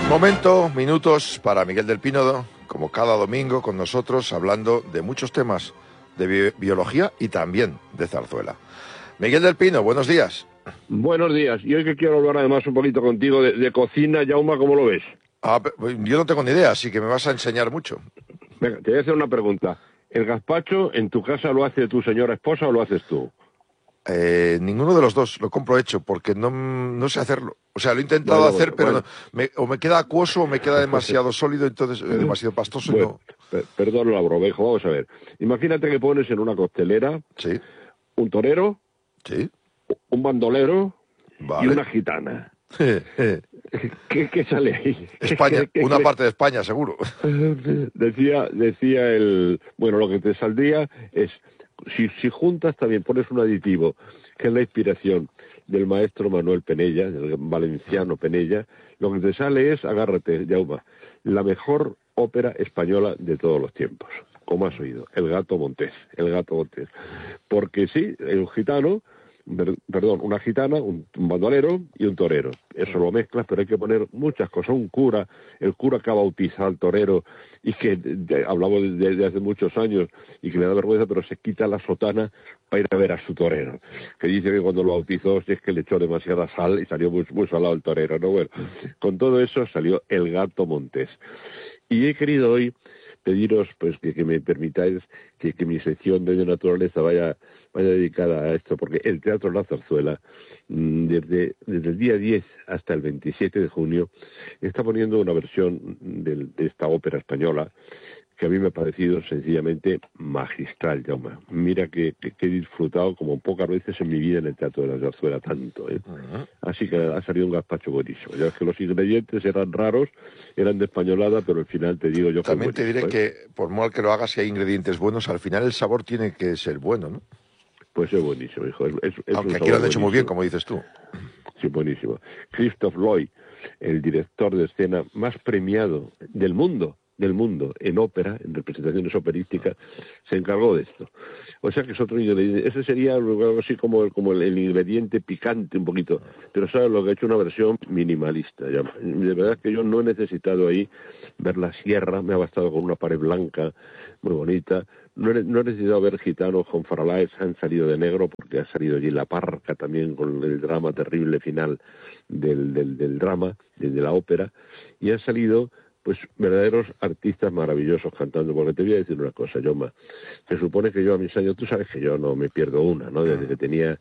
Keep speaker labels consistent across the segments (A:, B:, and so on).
A: Minutos para Miguel del Pino, como cada domingo con nosotros, hablando de muchos temas de biología y también de zarzuela. Miguel del Pino, buenos días.
B: Buenos días. Y hoy que quiero hablar además un poquito contigo de cocina, Jaume, ¿cómo lo ves?
A: Yo no tengo ni idea, así que me vas a enseñar mucho.
B: Venga, te voy a hacer una pregunta. ¿El gazpacho en tu casa lo hace tu señora esposa o lo haces tú?
A: Ninguno de los dos, lo compro hecho, porque no sé hacerlo. O sea, lo he intentado hacer, pero o me queda acuoso o me queda demasiado sólido, entonces demasiado pastoso y no...
B: Perdón la broma, hijo, vamos a ver. Imagínate que pones en una costelera
A: ¿Sí?
B: un torero,
A: ¿Sí?
B: un bandolero
A: Vale.
B: y una gitana. ¿Qué sale ahí?
A: España, una parte de España, seguro.
B: Decía lo que te saldría es, si juntas también pones un aditivo, que es la inspiración del maestro Manuel Penella, del valenciano Penella, lo que te sale es, agárrate, Jaume, la mejor ópera española de todos los tiempos. Como has oído, El Gato Montés. Porque sí, un gitano, una gitana, un bandolero y un torero. Eso lo mezclas, pero hay que poner muchas cosas. Un cura, el cura que ha bautizado al torero y que hablamos de hace muchos años y que le da vergüenza, pero se quita la sotana para ir a ver a su torero. Que dice que cuando lo bautizó si es que le echó demasiada sal y salió muy, muy salado el torero, ¿no? Bueno, con todo eso salió El Gato Montés. Y he querido hoy pediros pues que me permitáis que mi sección de naturaleza vaya dedicada a esto, porque el Teatro La Zarzuela, desde el día 10 hasta el 27 de junio, está poniendo una versión de esta ópera española que a mí me ha parecido sencillamente magistral, Jaume. Mira que he disfrutado como pocas veces en mi vida en el Teatro de la Zarzuela, tanto, ¿eh? Así que ha salido un gazpacho buenísimo. Ya es que los ingredientes eran raros, eran de españolada, pero al final te digo yo que
A: también te diré que, por mal que lo hagas, si hay ingredientes buenos, al final el sabor tiene que ser bueno, ¿no?
B: Pues es buenísimo, hijo.
A: Aunque aquí lo han hecho muy bien, como dices tú.
B: Sí, buenísimo. Christoph Lloyd, el director de escena más premiado del mundo en ópera, en representaciones operísticas, se encargó de esto. O sea que es otro ingrediente. Ese sería algo así como el ingrediente picante un poquito. Pero sabes lo que ha hecho, una versión minimalista. Ya. De verdad que yo no he necesitado ahí ver la sierra, me ha bastado con una pared blanca muy bonita. No he necesitado ver gitanos con faralaes, han salido de negro porque ha salido allí La Parca también con el drama terrible final del drama, de la ópera, y han salido pues verdaderos artistas maravillosos cantando, porque te voy a decir una cosa, Jaume, se supone que yo a mis años, tú sabes que yo no me pierdo una, ¿no? Desde que tenía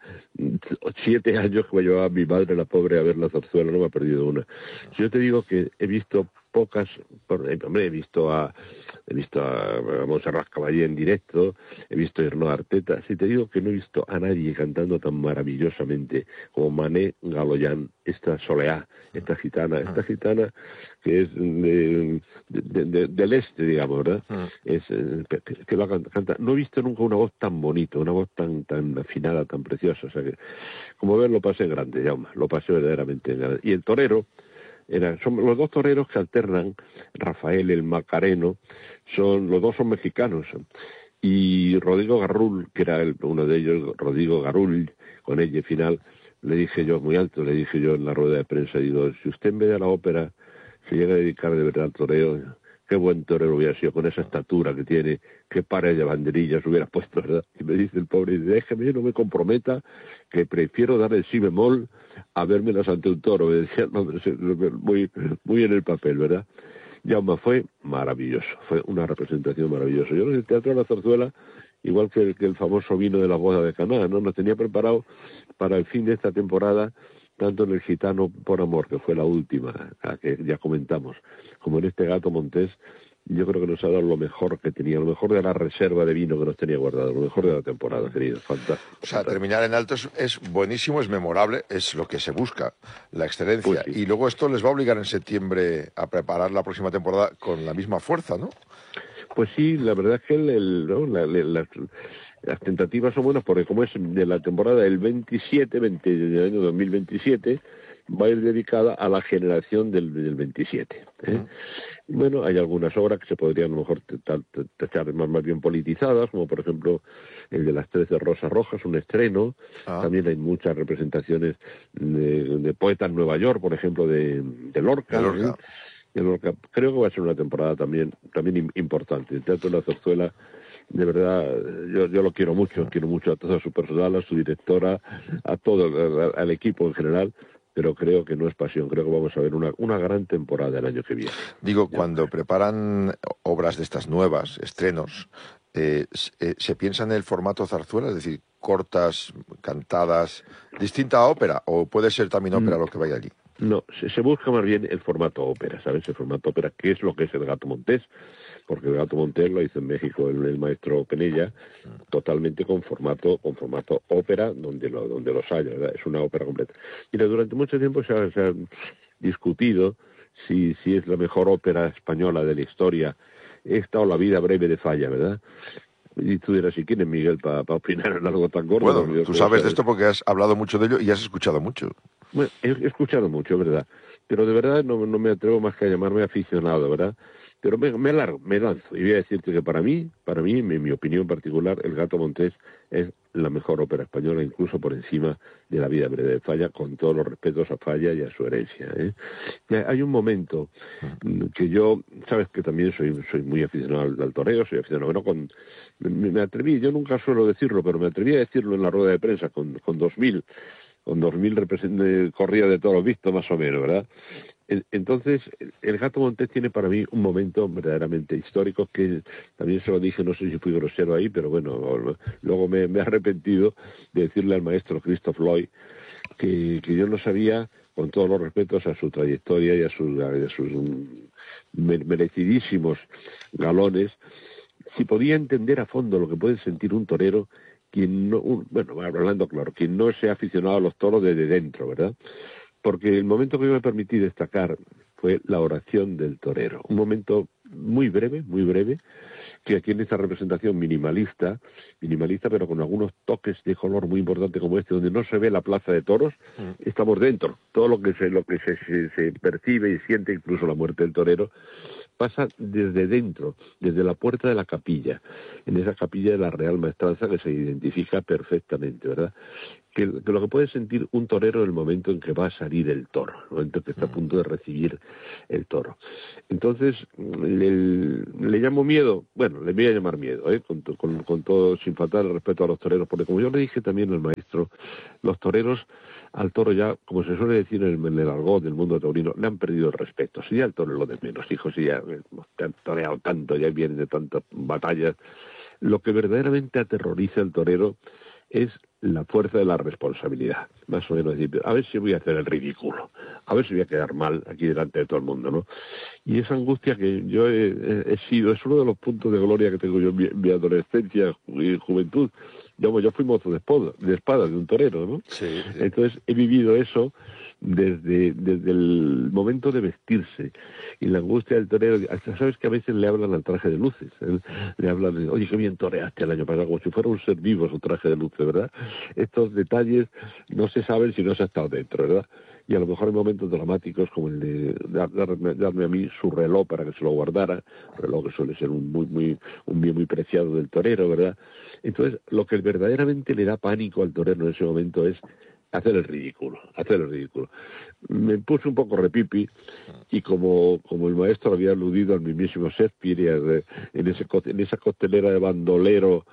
B: 7 años que me llevaba mi madre, la pobre, a ver la zarzuela, no me ha perdido una. Yo te digo que he visto pocas, hombre, he visto a Montserrat Caballé en directo, he visto a Hernán Arteta, si te digo que no he visto a nadie cantando tan maravillosamente como Mané Galoyan, esta Soleá, esta gitana que es del este, digamos, ¿verdad? Que lo canta. No he visto nunca una voz tan bonita, una voz tan afinada, tan preciosa, o sea que, como ves, lo pasé grande, Jaume, lo pasé verdaderamente grande. Y el torero, son los dos toreros que alternan, Rafael, el Macareno, los dos son mexicanos, y Rodrigo Garrul, que era uno de ellos, Rodrigo Garrul, con ella final, le dije yo en la rueda de prensa, digo, si usted en vez de la ópera se llega a dedicar de verdad al toreo, qué buen torero hubiera sido, con esa estatura que tiene, qué pares de banderillas hubiera puesto, ¿verdad? Y me dice el pobre, déjeme, no me comprometa, que prefiero dar el si bemol a vérmelas ante un toro. Me decía, no, muy en el papel, ¿verdad? Jaume, fue maravilloso, fue una representación maravillosa. Yo en el Teatro de la Zarzuela, igual que el famoso vino de la boda de Caná, ¿no? Nos tenía preparado para el fin de esta temporada, tanto en el Gitano por Amor, que fue la última, la que ya comentamos, como en este Gato Montés. Yo creo que nos ha dado lo mejor que tenía, lo mejor de la reserva de vino que nos tenía guardado, lo mejor de la temporada, querido. Fantástico.
A: O sea, terminar en alto es buenísimo, es memorable, es lo que se busca, la excelencia.
B: Pues sí.
A: Y luego esto les va a obligar en septiembre a preparar la próxima temporada con la misma fuerza, ¿no?
B: Pues sí, la verdad es que las tentativas son buenas porque como es de la temporada del 27, del año 2027, va a ir dedicada a la generación del 27. Bueno, hay algunas obras que se podrían a lo mejor tachar más bien politizadas, como por ejemplo el de las 13 Rosas Rojas, un estreno. También hay muchas representaciones de poetas en Nueva York, por ejemplo, de Lorca. Creo que va a ser una temporada también importante. El Teatro de la Zarzuela, de verdad, yo lo quiero mucho a todo su personal, a su directora, a todo, al equipo en general, pero creo que no es pasión, creo que vamos a ver una gran temporada el año que viene.
A: Digo, cuando preparan obras de estas nuevas, estrenos, ¿se piensa en el formato zarzuela? Es decir, cortas, cantadas, distinta a ópera, o puede ser también ópera lo que vaya allí.
B: No, se busca más bien el formato ópera, ¿sabes? El formato ópera, que es lo que es el Gato Montés, porque el Gato Montés lo hizo en México el maestro Penella, totalmente con formato ópera, donde los haya, ¿verdad? Es una ópera completa. Mira, durante mucho tiempo se ha discutido si es la mejor ópera española de la historia, esta o La vida breve de Falla, ¿verdad? Y tú dirás, ¿y quién es Miguel para opinar en algo tan gordo?
A: Bueno, tú sabes de esto porque has hablado mucho de ello y has escuchado mucho.
B: Bueno, he escuchado mucho, ¿verdad? Pero de verdad no me atrevo más que a llamarme aficionado, ¿verdad? Pero me lanzo y voy a decirte que para mí, en mi opinión particular, El Gato Montés es la mejor ópera española, incluso por encima de La vida breve de Falla, con todos los respetos a Falla y a su herencia, ¿eh? Hay un momento que yo, sabes que también soy muy aficionado al toreo, soy aficionado, bueno, me atreví, yo nunca suelo decirlo, pero me atreví a decirlo en la rueda de prensa con 2000 corridas de toros vistos más o menos, ¿verdad? Entonces, el Gato Montés tiene para mí un momento verdaderamente histórico que también se lo dije, no sé si fui grosero ahí, pero bueno, luego me he arrepentido de decirle al maestro Christoph Lloyd que yo no sabía, con todos los respetos a su trayectoria y a sus merecidísimos galones, si podía entender a fondo lo que puede sentir un torero quien no, bueno, hablando claro, quien no sea aficionado a los toros desde dentro, ¿verdad? Porque el momento que yo me permití destacar fue la oración del torero. Un momento muy breve, que aquí en esta representación minimalista, pero con algunos toques de color muy importantes como este, donde no se ve la plaza de toros, estamos dentro. Todo lo que se percibe y siente, incluso la muerte del torero, pasa desde dentro, desde la puerta de la capilla, en esa capilla de la Real Maestranza que se identifica perfectamente, ¿verdad? Que lo que puede sentir un torero en el momento en que va a salir el toro, el momento en que está a punto de recibir el toro. Entonces, le llamo miedo, bueno, le voy a llamar miedo, con todo, sin faltar el respeto a los toreros, porque como yo le dije también al maestro, los toreros al toro ya, como se suele decir en el argot del mundo taurino, le han perdido el respeto. Si ya el toro es lo de menos, hijos, si ya te han toreado tanto, ya vienen de tantas batallas. Lo que verdaderamente aterroriza al torero es la fuerza de la responsabilidad, más o menos decir, a ver si voy a hacer el ridículo, a ver si voy a quedar mal aquí delante de todo el mundo, ¿no? Y esa angustia que yo he sido, es uno de los puntos de gloria que tengo yo en mi adolescencia y juventud. Yo fui mozo de espada de un torero, ¿no?
A: Sí.
B: Entonces he vivido eso desde el momento de vestirse y la angustia del torero. Hasta sabes que a veces le hablan al traje de luces, ¿eh? Le hablan de, oye, qué bien toreaste el año pasado, como si fuera un ser vivo su traje de luces, ¿verdad? Estos detalles no se saben si no se ha estado dentro, ¿verdad? Y a lo mejor hay momentos dramáticos como el de darme a mí su reloj para que se lo guardara, reloj que suele ser un bien muy preciado del torero, ¿verdad? Entonces, lo que verdaderamente le da pánico al torero en ese momento es hacer el ridículo. Me puse un poco repipi y como el maestro había aludido al mismísimo Shakespeare en esa costelera de bandolero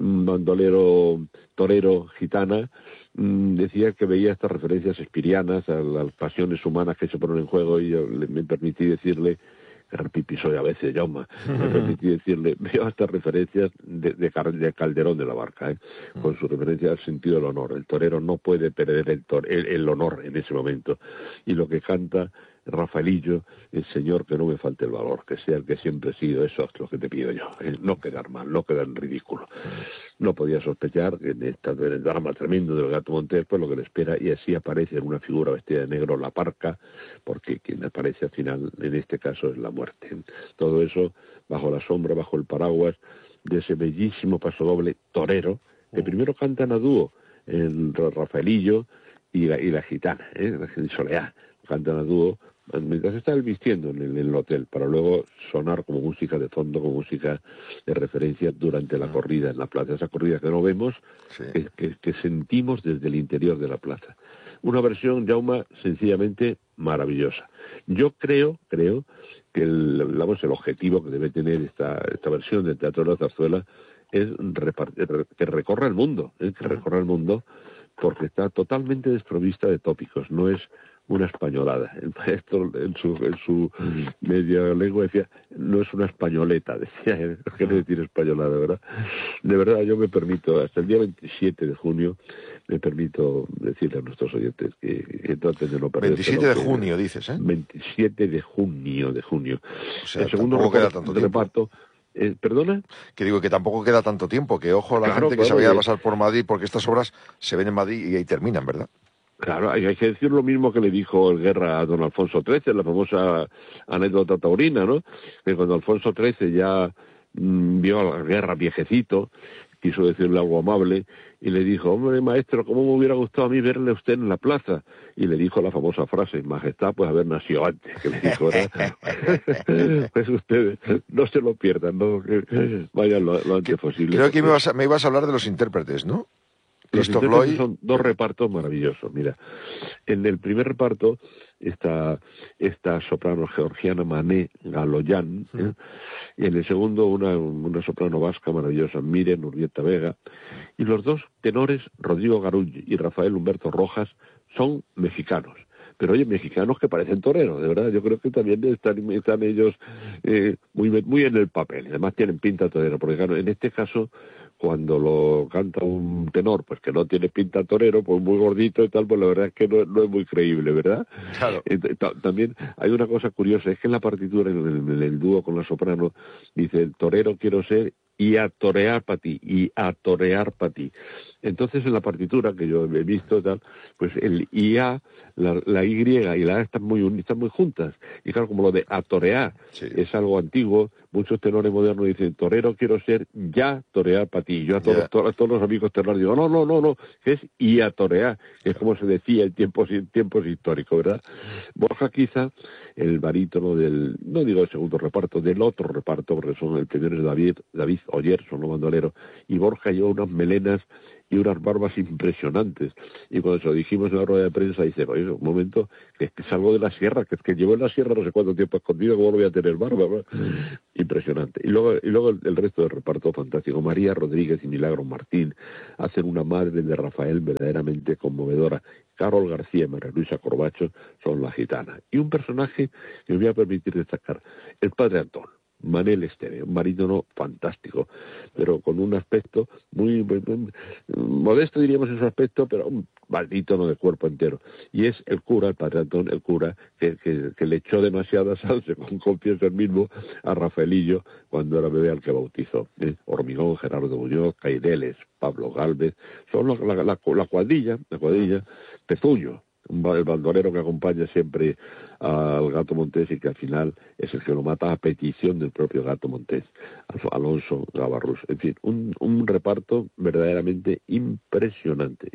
B: torero gitana, decía que veía estas referencias espirianas a las pasiones humanas que se ponen en juego y yo me permití decirle, pipi soy a veces, Jaume, me permití decirle, veo estas referencias de Calderón de la Barca, con su referencia al sentido del honor. El torero no puede perder el honor en ese momento. Y lo que canta Rafaelillo, el Señor, que no me falte el valor, que sea el que siempre he sido, eso es lo que te pido yo, no quedar mal, no quedar en ridículo. No podía sospechar que en el drama tremendo del Gato Montés, pues lo que le espera, y así aparece en una figura vestida de negro la parca, porque quien aparece al final, en este caso, es la muerte. Todo eso bajo la sombra, bajo el paraguas de ese bellísimo pasodoble torero, que primero cantan a dúo, el Rafaelillo y la gitana, la Soleá, cantan a dúo, mientras está él vistiendo en el hotel, para luego sonar como música de fondo, como música de referencia durante la corrida en la plaza, esa corrida que no vemos, sí, que sentimos desde el interior de la plaza. una versión, Jaume, sencillamente maravillosa. Yo creo que el objetivo que debe tener esta versión del Teatro de la Zarzuela es que recorra el mundo, porque está totalmente desprovista de tópicos, no es una españolada. El maestro en su media lengua decía, no es una españoleta, decía, no quiere decir españolada, ¿verdad? De verdad, yo me permito, hasta el día 27 de junio, me permito decirle a nuestros oyentes que traten de no perder.
A: 27 de junio, dices, ¿eh?
B: 27 de junio.
A: O sea,
B: el segundo
A: tampoco queda tanto tiempo.
B: reparto, ¿perdona?
A: Que digo que tampoco queda tanto tiempo, que ojo a la gente que se vaya a pasar por Madrid, porque estas obras se ven en Madrid y ahí terminan, ¿verdad?
B: Claro, hay que decir lo mismo que le dijo el Guerra a don Alfonso XIII, la famosa anécdota taurina, ¿no? Que cuando Alfonso XIII ya vio a la Guerra viejecito, quiso decirle algo amable, y le dijo, hombre, maestro, ¿cómo me hubiera gustado a mí verle a usted en la plaza? Y le dijo la famosa frase, majestad, pues haber nacido antes, que le dijo, ¿verdad? Pues ustedes no se lo pierdan, ¿no? Vayan lo antes posible.
A: Creo que me ibas a hablar de los intérpretes, ¿no?
B: Los intérpretes son dos repartos maravillosos. Mira, en el primer reparto está esta soprano georgiana Mané Galoyan, y en el segundo una soprano vasca maravillosa, Miren Urbieta Vega, y los dos tenores, Rodrigo Garull y Rafael Humberto Rojas, son mexicanos. Pero oye, mexicanos que parecen toreros, de verdad. Yo creo que también están ellos muy en el papel. Además tienen pinta torero, porque claro, en este caso, cuando lo canta un tenor, pues que no tiene pinta torero, pues muy gordito y tal, pues la verdad es que no es muy creíble, ¿verdad?
A: Claro.
B: También hay una cosa curiosa, es que en la partitura, en el dúo con la soprano, dice, el torero quiero ser y a torear para ti, Entonces en la partitura que yo he visto tal, pues el IA, la Y y la A están muy juntas. Y claro, como lo de a torear es algo antiguo, muchos tenores modernos dicen, torero quiero ser, ya torear para ti. Yo a todos los amigos tenores digo, no, que es y a torear, que es como se decía en tiempos históricos, ¿verdad? Borja quizá, el barítono no digo el segundo reparto, del otro reparto, porque el primero es David Oyer, son los bandoleros, y Borja lleva unas melenas y unas barbas impresionantes. Y cuando se lo dijimos en la rueda de prensa, dice, oye, un momento, que es que salgo de la sierra, que es que llevo en la sierra no sé cuánto tiempo escondido, ¿cómo no voy a tener barba? Impresionante. Y luego el resto del reparto fantástico. María Rodríguez y Milagro Martín hacen una madre de Rafael verdaderamente conmovedora. Carol García y María Luisa Corbacho son la gitana. Y un personaje que me voy a permitir destacar, el padre Antón. Manel Esteve, un barítono fantástico, pero con un aspecto muy modesto, diríamos en su aspecto, pero un barítono de cuerpo entero. Y es el cura, el padre Antón, el cura, que le echó demasiada salsa, confiesa el mismo, a Rafaelillo cuando era bebé al que bautizó. Hormigón, Gerardo Muñoz, Caireles, Pablo Gálvez, son la cuadrilla, Pezuño, el bandolero que acompaña siempre al Gato Montés y que al final es el que lo mata a petición del propio Gato Montés, Alonso Gavarrús. En fin, un reparto verdaderamente impresionante.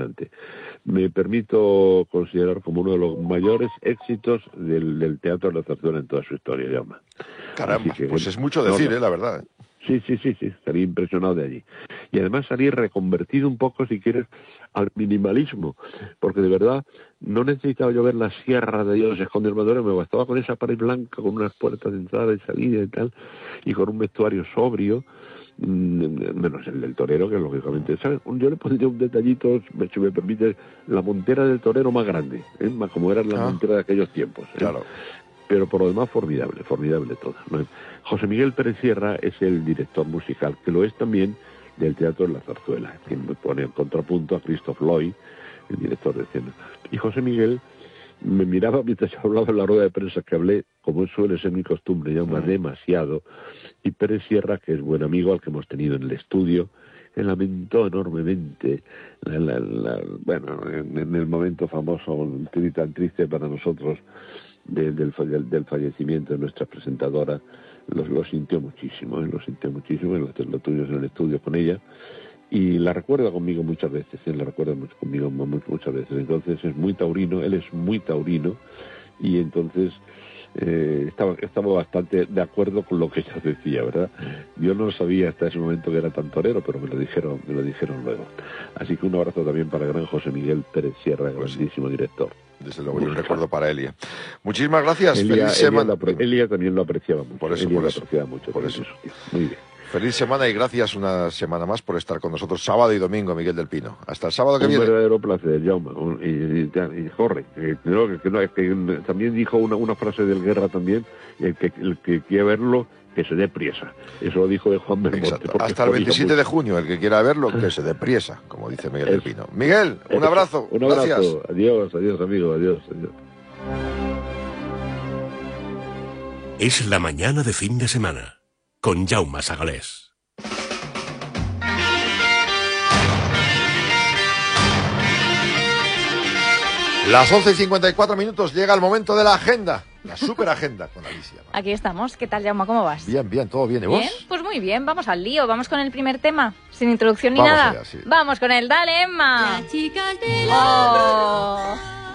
B: Me permito considerar como uno de los mayores éxitos del Teatro de la Zarzuela en toda su historia, Jaume.
A: Caramba, pues es mucho decir, la verdad.
B: Sí, salí impresionado de allí. Y además salí reconvertido un poco, si quieres, al minimalismo, porque de verdad no necesitaba yo ver la sierra de Dios esconde el madero, me bastaba con esa pared blanca, con unas puertas de entrada y salida y tal, y con un vestuario sobrio, menos el del torero, que lógicamente, ¿sabes? Yo le pondría un detallito, si me permite, la montera del torero más grande, como era la montera de aquellos tiempos.
A: Claro.
B: Pero por lo demás formidable todo, ¿no? José Miguel Pérez Sierra es el director musical, que lo es también del Teatro de la Zarzuela, quien pone en contrapunto a Christoph Loy, el director de escena. Y José Miguel me miraba mientras yo hablaba en la rueda de prensa que hablé, como suele ser mi costumbre, ya demasiado, y Pérez Sierra, que es buen amigo al que hemos tenido en el estudio, que lamentó enormemente, bueno, en el momento famoso, tan triste para nosotros, del fallecimiento de nuestra presentadora, lo sintió muchísimo, lo tuvimos en el estudio con ella, y la recuerda conmigo muchas veces, muchas veces. Entonces es muy taurino, él es muy taurino, y entonces estaba bastante de acuerdo con lo que ella decía, ¿verdad? Yo no sabía hasta ese momento que era tan torero, pero me lo dijeron luego. Así que un abrazo también para el gran José Miguel Pérez Sierra, grandísimo director.
A: Desde luego, y un recuerdo para Elia. Muchísimas gracias.
B: Elia,
A: Feliz semana.
B: Elia también lo apreciaba mucho.
A: Por eso,
B: Elia
A: por
B: lo
A: eso.
B: apreciaba mucho.
A: Por eso.
B: Muy bien.
A: Feliz semana y gracias una semana más por estar con nosotros sábado y domingo, Miguel del Pino. Hasta el sábado que
B: Un
A: viene.
B: verdadero placer, Jaume. Y Jorge, que también dijo una frase del Guerra también, el que quiera verlo, que se dé priesa. Eso lo dijo de Juan Belmonte.
A: Exacto. Hasta el 27 de junio, el que quiera verlo, que se dé priesa, como dice Miguel del Pino. Miguel, un abrazo.
B: Un abrazo.
A: Gracias.
B: Adiós, amigo. Adiós.
C: Es la mañana de fin de semana, con Jaume Sagalés.
A: Las 11:54 llega el momento de la agenda, la superagenda con Alicia.
D: Aquí estamos. ¿Qué tal, Jaume? ¿Cómo vas?
A: Bien, todo bien. ¿Y vos?
D: Bien, pues muy bien. Vamos al lío. Vamos con el primer tema. Sin introducción ni
A: Vamos
D: nada.
A: allá, sí.
D: Vamos con el Dale, Emma.
E: Las chicas de la
D: Oh.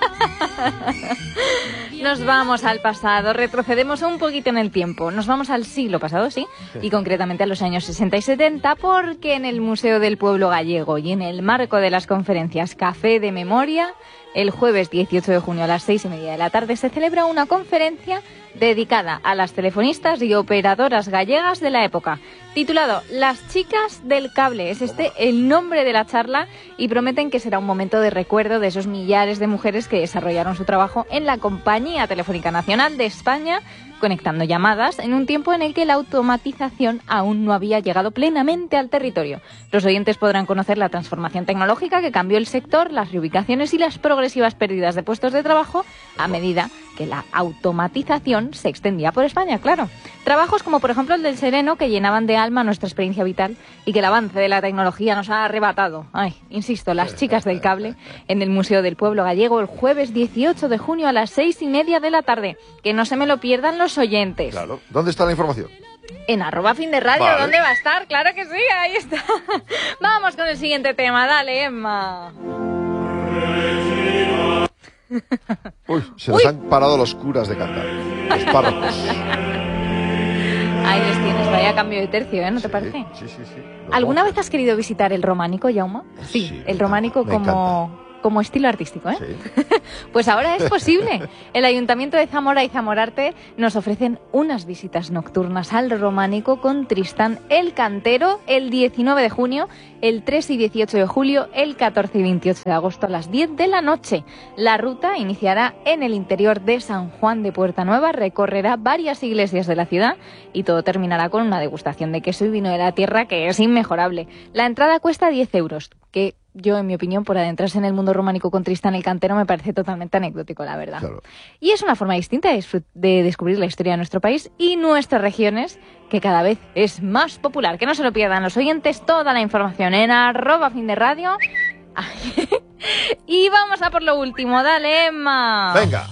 D: Nos vamos al pasado, retrocedemos un poquito en el tiempo. Nos vamos al siglo pasado, sí, y concretamente a los años 60 y 70, porque en el Museo del Pueblo Gallego y en el marco de las conferencias Café de Memoria, el jueves 18 de junio a las 6:30 de la tarde se celebra una conferencia dedicada a las telefonistas y operadoras gallegas de la época, titulado Las chicas del cable. Es el nombre de la charla y prometen que será un momento de recuerdo de esos millares de mujeres que desarrollaron su trabajo en la Compañía Telefónica Nacional de España, conectando llamadas en un tiempo en el que la automatización aún no había llegado plenamente al territorio. Los oyentes podrán conocer la transformación tecnológica que cambió el sector, las reubicaciones y las progresivas pérdidas de puestos de trabajo a medida que la automatización se extendía por España, claro. Trabajos como por ejemplo el del sereno, que llenaban de alma nuestra experiencia vital y que el avance de la tecnología nos ha arrebatado. Ay, insisto, las chicas del cable en el Museo del Pueblo Gallego el jueves 18 de junio a las 6:30 de la tarde. Que no se me lo pierdan los oyentes.
A: Claro. ¿Dónde está la información?
D: En @finderradio,
A: Vale.
D: ¿Dónde va a estar? Claro que sí, ahí está. Vamos con el siguiente tema, dale, Emma.
A: Uy, se nos han parado los curas de cantar. Los párrocos.
D: Ahí les tienes, vaya cambio de tercio, ¿eh? ¿No te parece?
A: Sí.
D: ¿Alguna vez has querido visitar el románico, Jaume? Sí, el románico
A: me
D: como estilo artístico, ¿eh?
A: Sí.
D: Pues ahora es posible. El Ayuntamiento de Zamora y Zamorarte nos ofrecen unas visitas nocturnas al románico con Tristán el Cantero el 19 de junio, el 3 y 18 de julio, el 14 y 28 de agosto a las 10 de la noche. La ruta iniciará en el interior de San Juan de Puerta Nueva, recorrerá varias iglesias de la ciudad y todo terminará con una degustación de queso y vino de la tierra que es inmejorable. La entrada cuesta 10 euros, que yo, en mi opinión, por adentrarse en el mundo románico con Tristán el Cantero me parece totalmente anecdótico, la verdad.
A: Claro.
D: Y es una forma distinta de descubrir la historia de nuestro país y nuestras regiones, que cada vez es más popular. Que no se lo pierdan los oyentes, toda la información en @finderradio. Y vamos a por lo último, dale, Emma.
A: Venga.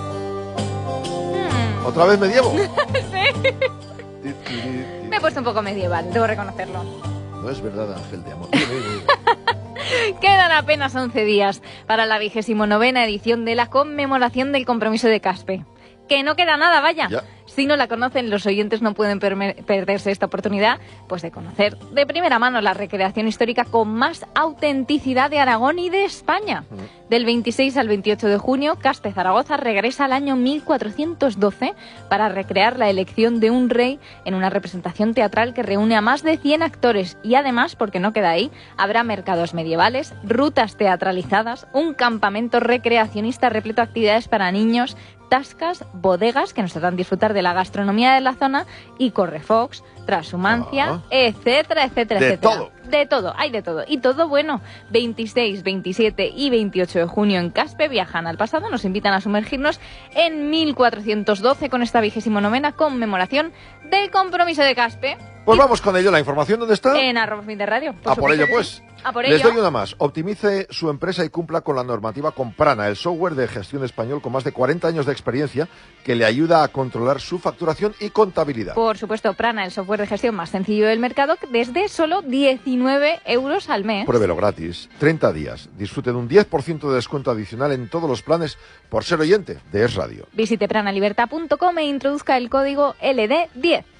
A: ¿Otra vez medievo?
D: Sí. Me he puesto un poco medieval, debo reconocerlo.
A: No es verdad, Ángel de amor.
D: Quedan apenas 11 días para la 29ª edición de la conmemoración del compromiso de Caspe. Que no queda nada, vaya.
A: Ya.
D: Si no la conocen, los oyentes no pueden perderse esta oportunidad pues de conocer de primera mano la recreación histórica con más autenticidad de Aragón y de España. Del 26 al 28 de junio, Caspe Zaragoza regresa al año 1412 para recrear la elección de un rey en una representación teatral que reúne a más de 100 actores. Y además, porque no queda ahí, habrá mercados medievales, rutas teatralizadas, un campamento recreacionista repleto de actividades para niños, tascas, bodegas que nos harán disfrutar de la gastronomía de la zona y correfocs, transhumancia, etcétera, etcétera,
A: De
D: etcétera.
A: todo.
D: De todo, hay de todo. Y todo bueno. 26, 27 y 28 de junio en Caspe viajan al pasado, nos invitan a sumergirnos en 1412 con esta 29ª conmemoración del compromiso de Caspe.
A: Pues vamos con ello. ¿La información dónde está?
D: En @finderradio.
A: A por ello, pues.
D: A por
A: Les
D: ello.
A: doy una más. Optimice su empresa y cumpla con la normativa con Prana, el software de gestión español con más de 40 años de experiencia que le ayuda a controlar su facturación y contabilidad.
D: Por supuesto, Prana, el software de gestión más sencillo del mercado, desde solo 19 euros al mes.
A: Pruébelo gratis, 30 días. Disfrute de un 10% de descuento adicional en todos los planes por ser oyente de Es Radio.
D: Visite pranalibertad.com e introduzca el código LD10.